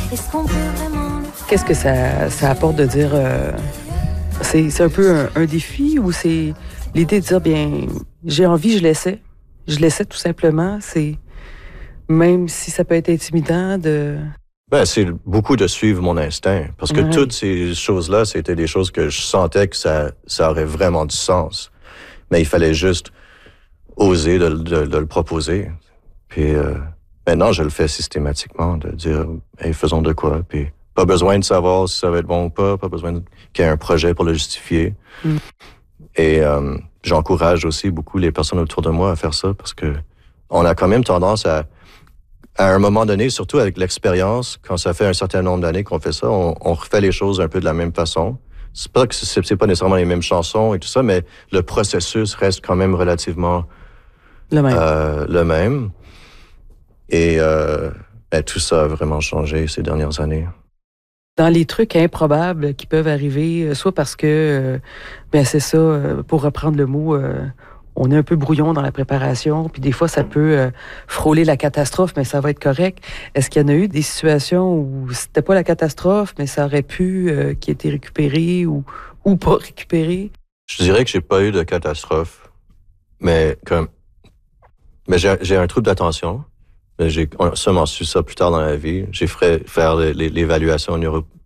Est-ce qu'on peut vraiment le faire? Qu'est-ce que ça apporte de dire... c'est un peu un défi ou c'est l'idée de dire, bien, j'ai envie, je l'essaie. Je l'essaie tout simplement. C'est même si ça peut être intimidant de... Ben, c'est beaucoup de suivre mon instinct. Parce que toutes ces choses-là, c'était des choses que je sentais que ça aurait vraiment du sens. Mais il fallait juste oser de le proposer. Puis maintenant, je le fais systématiquement, de dire, hey, faisons de quoi. Puis pas besoin de savoir si ça va être bon ou pas besoin qu'il y ait un projet pour le justifier. Et j'encourage aussi beaucoup les personnes autour de moi à faire ça parce que on a quand même tendance à un moment donné, surtout avec l'expérience, quand ça fait un certain nombre d'années qu'on fait ça, on refait les choses un peu de la même façon. C'est pas que c'est pas nécessairement les mêmes chansons et tout ça, mais le processus reste quand même relativement le même. Et tout ça a vraiment changé ces dernières années. Dans les trucs improbables qui peuvent arriver, soit parce que, c'est ça, pour reprendre le mot, on est un peu brouillon dans la préparation, puis des fois, ça peut frôler la catastrophe, mais ça va être correct. Est-ce qu'il y en a eu des situations où c'était pas la catastrophe, mais ça aurait pu qui ait été récupéré ou pas récupéré? Je dirais que j'ai pas eu de catastrophe, mais j'ai un trouble d'attention. J'ai seulement su ça plus tard dans la vie. J'ai fait faire l'évaluation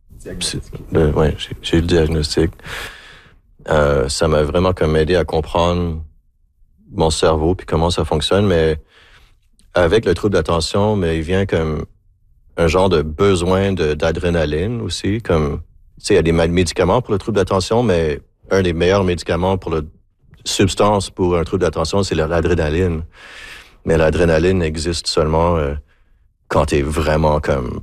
j'ai eu le diagnostic. Ça m'a vraiment comme aidé à comprendre mon cerveau puis comment ça fonctionne, mais avec le trouble d'attention, mais il vient comme un genre de besoin d'adrénaline aussi, comme tu sais, il y a des médicaments pour le trouble d'attention, mais un des meilleurs médicaments pour la substance pour un trouble d'attention, c'est l'adrénaline. Mais l'adrénaline existe seulement quand t'es vraiment comme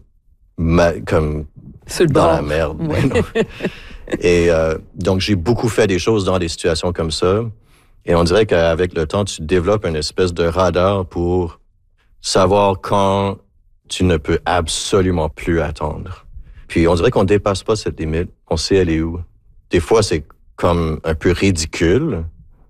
dans la merde. Ouais. Et donc, j'ai beaucoup fait des choses dans des situations comme ça. Et on dirait qu'avec le temps, tu développes une espèce de radar pour savoir quand tu ne peux absolument plus attendre. Puis on dirait qu'on dépasse pas cette limite. On sait elle est où. Des fois, c'est comme un peu ridicule.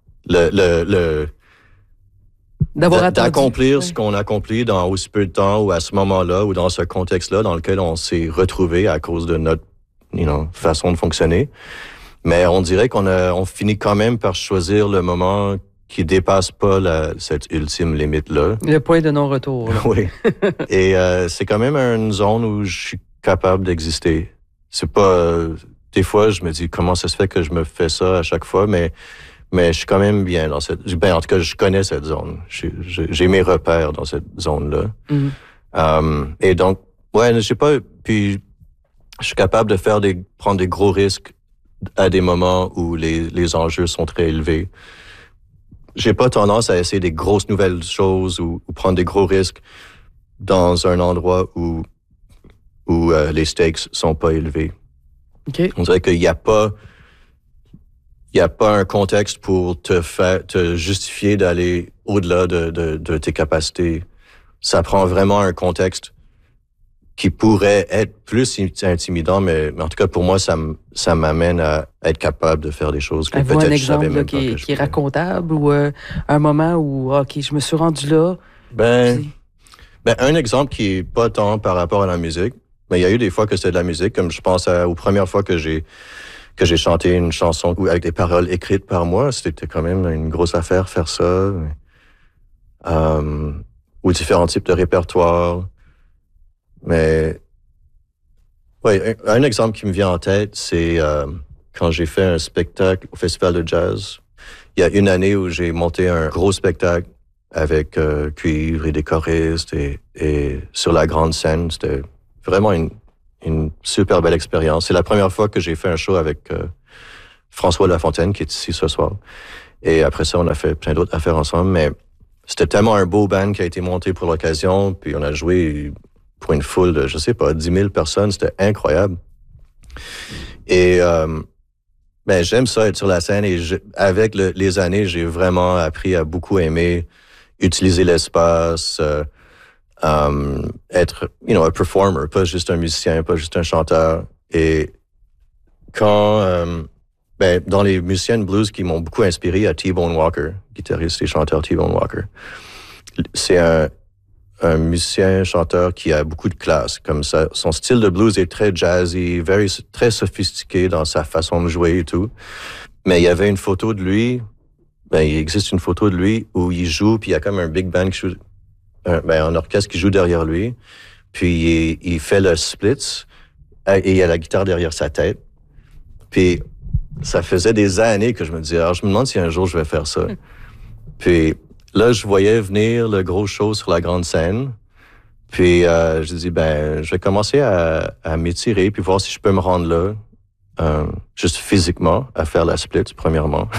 D'accomplir ce qu'on accomplit dans aussi peu de temps ou à ce moment-là ou dans ce contexte-là dans lequel on s'est retrouvé à cause de notre façon de fonctionner. Mais on dirait qu'on finit quand même par choisir le moment qui dépasse pas cette ultime limite-là. Le point de non-retour. Oui. Et c'est quand même une zone où je suis capable d'exister. C'est pas... des fois, je me dis comment ça se fait que je me fais ça à chaque fois, mais je suis quand même bien dans cette... en tout cas, je connais cette zone. J'ai mes repères dans cette zone-là. Et donc, je sais pas... Puis, je suis capable de prendre des gros risques à des moments où les enjeux sont très élevés. J'ai pas tendance à essayer des grosses nouvelles choses ou prendre des gros risques dans un endroit où les stakes sont pas élevés. Okay. On dirait qu'il n'y a pas un contexte pour te justifier d'aller au-delà de tes capacités. Ça prend vraiment un contexte qui pourrait être plus intimidant, mais en tout cas, pour moi, ça m'amène à être capable de faire des choses que peut-être je savais même pas que je qui est racontable ou un moment où, OK, je me suis rendu là. Un exemple qui est pas tant par rapport à la musique, mais il y a eu des fois que c'était de la musique, comme je pense aux premières fois que j'ai chanté une chanson avec des paroles écrites par moi, c'était quand même une grosse affaire faire ça. Ou différents types de répertoires. Mais, un exemple qui me vient en tête, c'est quand j'ai fait un spectacle au Festival de Jazz. Il y a une année où j'ai monté un gros spectacle avec cuivre et des choristes et sur la grande scène. C'était vraiment une super belle expérience. C'est la première fois que j'ai fait un show avec François Lafontaine, qui est ici ce soir. Et après ça, on a fait plein d'autres affaires ensemble, mais c'était tellement un beau band qui a été monté pour l'occasion, puis on a joué pour une foule de, 10 000 personnes. C'était incroyable. Et j'aime ça, être sur la scène. Et avec les années, j'ai vraiment appris à beaucoup aimer utiliser l'espace, être, un performer, pas juste un musicien, pas juste un chanteur. Et quand, dans les musiciens de blues qui m'ont beaucoup inspiré, à T-Bone Walker, guitariste et chanteur T-Bone Walker. C'est un musicien, chanteur qui a beaucoup de classe. Comme ça, son style de blues est très jazzy, très sophistiqué dans sa façon de jouer et tout. Mais il y avait une photo de lui. Il existe une photo de lui où il joue, puis il y a comme un big band qui joue, un orchestre qui joue derrière lui. Puis il fait le splits et il y a la guitare derrière sa tête. Puis ça faisait des années que je me disais, alors je me demande si un jour je vais faire ça. Puis là, je voyais venir le gros show sur la grande scène. Puis je dis, je vais commencer à m'étirer puis voir si je peux me rendre là, juste physiquement, à faire la split, premièrement.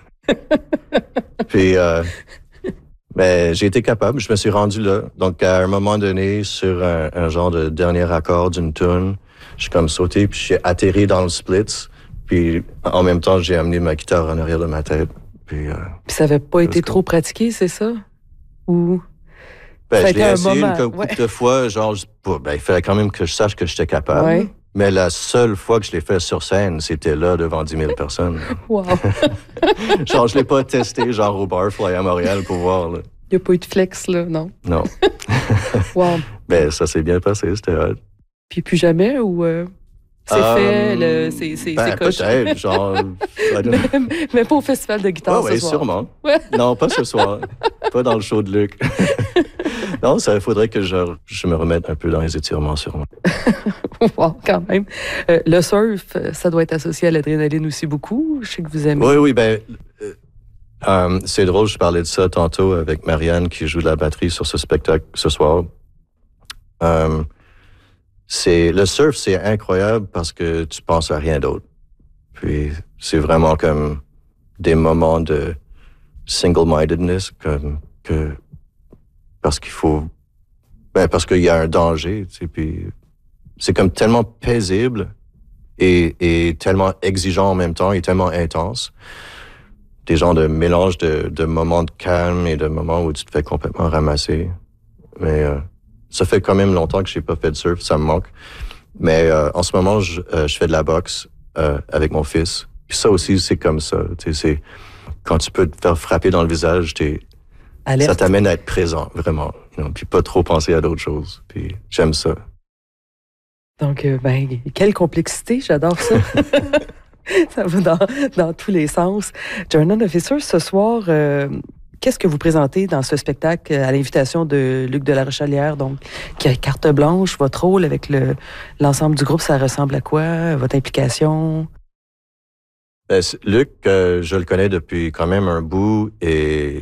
Puis j'ai été capable, je me suis rendu là. Donc, à un moment donné, sur un genre de dernier accord d'une tune, je suis comme sauté, puis je suis atterri dans le split. Puis en même temps, j'ai amené ma guitare en arrière de ma tête. Puis ça n'avait pas été trop pratiqué, c'est ça? Ou... je l'ai essayé une couple de fois, genre, il fallait quand même que je sache que j'étais capable. Ouais. Mais la seule fois que je l'ai fait sur scène, c'était là, devant 10 000 personnes. Wow! Genre, je l'ai pas testé, genre, au Barfly à Montréal pour voir, là. Il n'y a pas eu de flex, là, non? Non. Wow! Ça s'est bien passé, c'était hot. Puis plus jamais, ou... C'est fait, c'est coché. Peut-être, genre... mais pas au festival de guitare ce soir. Oui, sûrement. Ouais. Non, pas ce soir. Pas dans le show de Luc. Non, ça faudrait que je me remette un peu dans les étirements, sûrement. Wow, quand même. Le surf, ça doit être associé à l'adrénaline aussi beaucoup. Je sais que vous aimez. Oui, c'est drôle, je parlais de ça tantôt avec Marianne qui joue de la batterie sur ce spectacle ce soir. Le surf, c'est incroyable parce que tu penses à rien d'autre. Puis c'est vraiment comme des moments de single-mindedness, parce qu'il y a un danger, tu sais, puis c'est comme tellement paisible et tellement exigeant en même temps et tellement intense. Des genres de mélange de moments de calme et de moments où tu te fais complètement ramasser. Mais ça fait quand même longtemps que j'ai pas fait de surf, ça me manque. Mais en ce moment, je fais de la boxe avec mon fils. Puis ça aussi, c'est comme ça. Tu sais, c'est quand tu peux te faire frapper dans le visage, ça t'amène à être présent, vraiment. Puis pas trop penser à d'autres choses. Puis j'aime ça. Donc, quelle complexité, j'adore ça. Ça va dans tous les sens. Journal Officer, ce soir, qu'est-ce que vous présentez dans ce spectacle à l'invitation de Luc de la Rochelière, donc, qui a carte blanche, votre rôle avec l'ensemble du groupe, ça ressemble à quoi? Votre implication? Luc, je le connais depuis quand même un bout et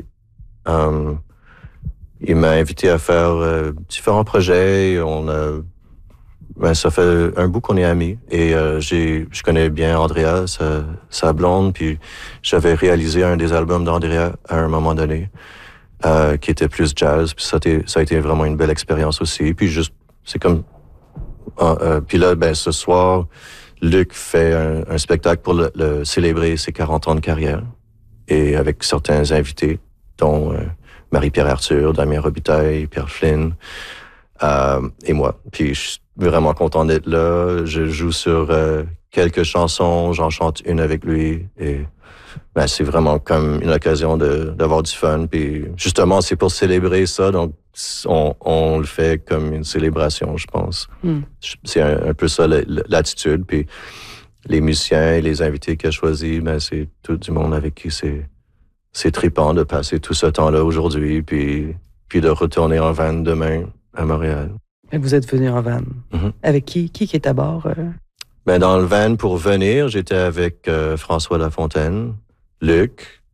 il m'a invité à faire différents projets. Ça fait un bout qu'on est amis et je connais bien Andrea, sa blonde, puis j'avais réalisé un des albums d'Andrea à un moment donné qui était plus jazz, puis ça a été vraiment une belle expérience aussi. Puis juste, c'est comme... puis là, ce soir, Luc fait un spectacle pour le célébrer ses 40 ans de carrière et avec certains invités, dont Marie-Pierre Arthur, Damien Robitaille, Pierre Flynn et moi. Puis je suis vraiment content d'être là. Je joue sur quelques chansons, j'en chante une avec lui et c'est vraiment comme une occasion d'avoir du fun. Puis justement, c'est pour célébrer ça, donc on le fait comme une célébration, je pense. C'est un peu ça l'attitude. Puis les musiciens et les invités qu'il a choisis, c'est tout du monde avec qui c'est trippant de passer tout ce temps-là aujourd'hui, puis de retourner en van demain à Montréal. Vous êtes venu en van. Mm-hmm. Avec qui est à bord? Dans le van pour venir, j'étais avec François Lafontaine, Luc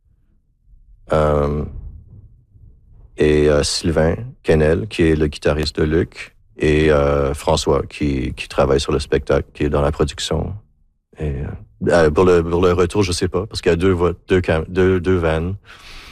et Sylvain Quesnel, qui est le guitariste de Luc, et François, qui travaille sur le spectacle, qui est dans la production. Et pour le retour, je sais pas, parce qu'il y a deux vannes.